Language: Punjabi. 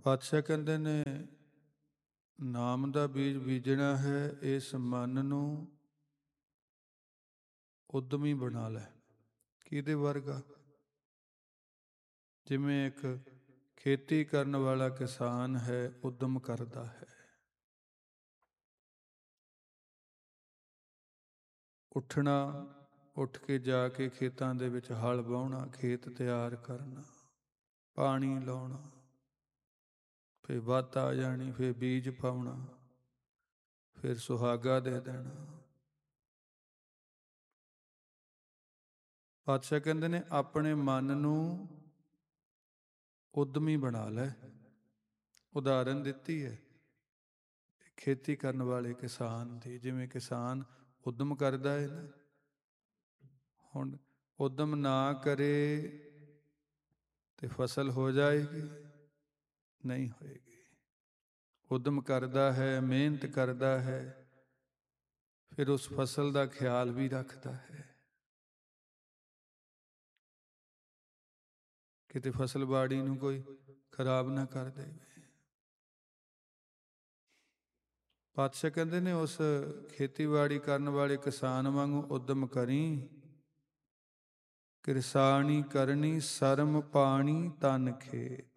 ਪਾਤਸ਼ਾਹ ਕਹਿੰਦੇ ਨੇ ਨਾਮ ਦਾ ਬੀਜ ਬੀਜਣਾ ਹੈ, ਇਸ ਮਨ ਨੂੰ ਉਦਮੀ ਬਣਾ ਲੈ। ਕਿਹਦੇ ਵਰਗਾ? ਜਿਵੇਂ ਇੱਕ ਖੇਤੀ ਕਰਨ ਵਾਲਾ ਕਿਸਾਨ ਹੈ, ਉਦਮ ਕਰਦਾ ਹੈ, ਉੱਠਣਾ, ਉੱਠ ਕੇ ਜਾ ਕੇ ਖੇਤਾਂ ਦੇ ਵਿੱਚ ਹਲ ਵਾਹੁਣਾ, ਖੇਤ ਤਿਆਰ ਕਰਨਾ, ਪਾਣੀ ਲਾਉਣਾ, ਫਿਰ ਵੱਤ ਆ ਜਾਣੀ, ਫਿਰ ਬੀਜ ਪਾਉਣਾ, ਫਿਰ ਸੁਹਾਗਾ ਦੇ ਦੇਣਾ। ਪਾਤਸ਼ਾਹ ਕਹਿੰਦੇ ਨੇ ਆਪਣੇ ਮਨ ਨੂੰ ਉਦਮੀ ਬਣਾ ਲੈ। ਉਦਾਹਰਨ ਦਿੱਤੀ ਹੈ ਖੇਤੀ ਕਰਨ ਵਾਲੇ ਕਿਸਾਨ ਦੀ। ਜਿਵੇਂ ਕਿਸਾਨ ਉਦਮ ਕਰਦਾ ਹੈ ਨਾ, ਹੁਣ ਉਦਮ ਨਾ ਕਰੇ ਤੇ ਫਸਲ ਹੋ ਜਾਏਗੀ? ਨਹੀਂ ਹੋਏਗੀ। ਉਦਮ ਕਰਦਾ ਹੈ, ਮਿਹਨਤ ਕਰਦਾ ਹੈ, ਫਿਰ ਉਸ ਫਸਲ ਦਾ ਖਿਆਲ ਵੀ ਰੱਖਦਾ ਹੈ, ਕਿਤੇ ਫਸਲ ਬਾੜੀ ਨੂੰ ਕੋਈ ਖਰਾਬ ਨਾ ਕਰ ਦੇਵੇ। ਪਾਤਸ਼ਾਹ ਕਹਿੰਦੇ ਨੇ ਉਸ ਖੇਤੀਬਾੜੀ ਕਰਨ ਵਾਲੇ ਕਿਸਾਨ ਵਾਂਗੂ ਉਦਮ ਕਰੀ। ਕਿਰਸਾਣੀ ਕਰਨੀ ਸਰਮ ਪਾਣੀ ਤਨ ਖੇਤ।